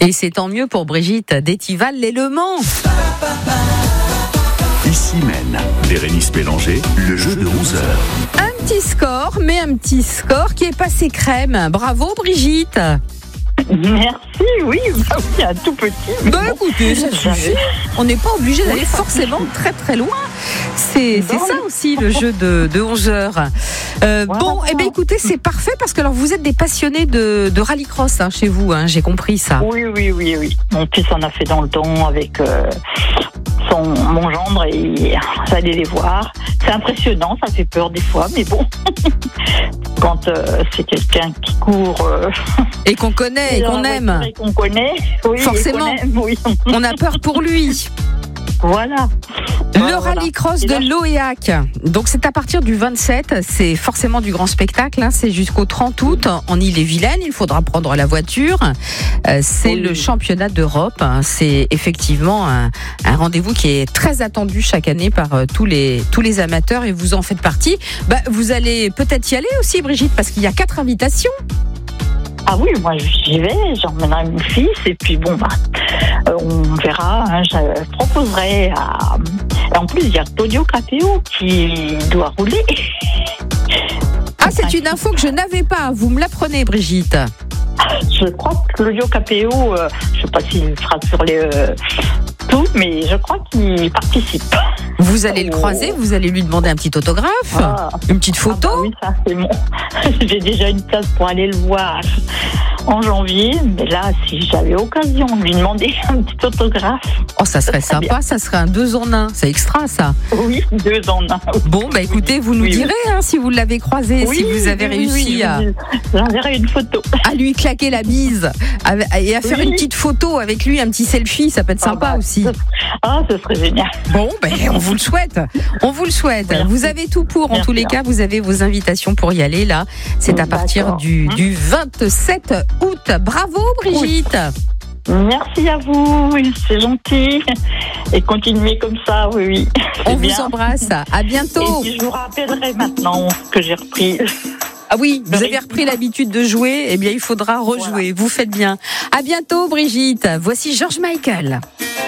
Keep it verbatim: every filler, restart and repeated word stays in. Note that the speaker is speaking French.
Et c'est tant mieux pour Brigitte d'Étival les Le Mans. Ici mène Bérénice Bélanger, le jeu de onze heures. Un petit score, mais un petit score qui est passé crème. Bravo Brigitte. Merci, oui, bah oui, un tout petit. Bah écoutez, ça suffit. On n'est pas obligé d'aller forcément très très loin. C'est, c'est ça aussi le jeu de, de onze heures. Euh, Voilà. Bon, eh bien écoutez, c'est parfait parce que alors vous êtes des passionnés de, de rallycross hein, chez vous, hein, j'ai compris ça. Oui, oui, oui, oui. Mon fils en a fait dans le temps avec euh, son, mon gendre et j'allais les voir. C'est impressionnant, ça fait peur des fois, mais bon. Quand euh, c'est quelqu'un qui court... Euh, Et qu'on connaît et qu'on aime. Et qu'on connaît, oui. Forcément. Et qu'on aime, oui. On a peur pour lui. Voilà. Le Voilà, rallycross voilà. de l'Oéac. Donc c'est à partir du vingt-sept, c'est forcément du grand spectacle, hein, c'est jusqu'au trente août en Ille-et-Vilaine, il faudra prendre la voiture. Euh, c'est Oui. le championnat d'Europe, hein, c'est effectivement un, un rendez-vous qui est très attendu chaque année par euh, tous les tous les amateurs et vous en faites partie. Bah, vous allez peut-être y aller aussi Brigitte parce qu'il y a quatre invitations. Ah oui, moi j'y vais, j'emmènerai mon fils et puis bon, bah, euh, on verra. Hein, je proposerai à. Et en plus, il y a Claudio Capéo qui doit rouler. Ah, c'est une info que je n'avais pas, vous me l'apprenez Brigitte. Je crois que Claudio Capéo, euh, je ne sais pas s'il sera sur les euh, tout, mais je crois qu'il participe. Vous allez le Oh. croiser, vous allez lui demander un petit autographe, Ah. une petite Ah photo. bah oui, ça c'est bon. J'ai déjà une place pour aller le voir en janvier, mais là, si j'avais occasion de lui demander un petit autographe, Oh, ça serait Très sympa, ça serait un deux en un, c'est extra ça. oui, deux en un. Bon, bah écoutez, vous nous Oui, oui. direz hein, si vous l'avez croisé, si vous avez oui, réussi oui, à, oui. J'enverrai une photo. à lui claquer la bise à- et à faire Oui. une petite photo avec lui, un petit selfie, ça peut être sympa Ah bah, aussi. Ah, ce serait génial. Bon, ben on vous le souhaite, on vous le souhaite. Merci. Vous avez tout pour, en Merci. tous les cas, vous avez vos invitations pour y aller là. C'est à partir D'accord. du, Hum. du vingt-sept août. Bravo Brigitte. Merci à vous, oui, c'est gentil. Et continuez comme ça, oui, oui. On C'est vous bien. embrasse, à bientôt. Et puis je vous rappellerai maintenant que j'ai repris. Ah oui, vous Brigitte. avez repris l'habitude de jouer, eh bien il faudra rejouer. Voilà. Vous faites bien. À bientôt Brigitte. Voici George Michael.